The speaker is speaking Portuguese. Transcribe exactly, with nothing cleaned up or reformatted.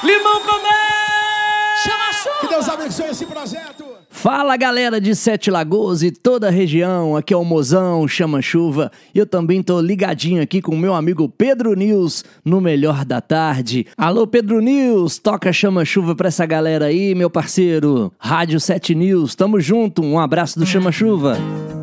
Limão Comé! Chama chuva! Que Deus abençoe esse projeto! Fala galera de Sete Lagoas e toda a região, aqui é o Mozão, Chama Chuva. E eu também tô ligadinho aqui com o meu amigo Pedro News no Melhor da Tarde. Alô Pedro News, toca Chama Chuva pra essa galera aí, meu parceiro. Rádio Sete News, tamo junto, um abraço do Chama Chuva.